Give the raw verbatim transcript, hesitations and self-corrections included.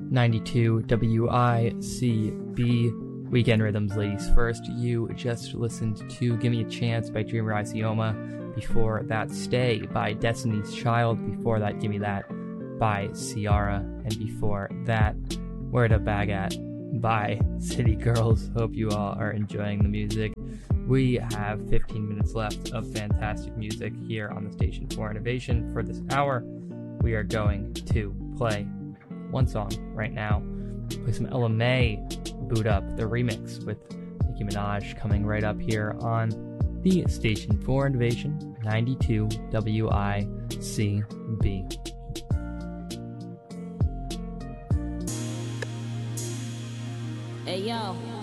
ninety-two W I C B. Weekend Rhythms, ladies first. You just listened to Give Me a Chance by Dreamer Isioma. Before that, Stay by Destiny's Child. Before that, Give Me That by Ciara. And before that, Where to Bag At by City Girls. Hope you all are enjoying the music. We have fifteen minutes left of fantastic music here on the station for Innovation. For this hour, we are going to play one song right now. Play some Ella Mai, Boot Up, the remix with Nicki Minaj, coming right up here on the station for Innovation, ninety-two W I C B. Hey yo.